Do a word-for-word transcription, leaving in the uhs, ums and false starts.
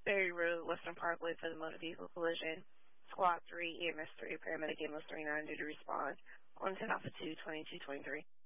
Berry Road, Western Parkway for the motor vehicle collision. Squad three, E M S three, paramedic ambulance three nine due to respond on ten Alpha two, twenty-two twenty-three.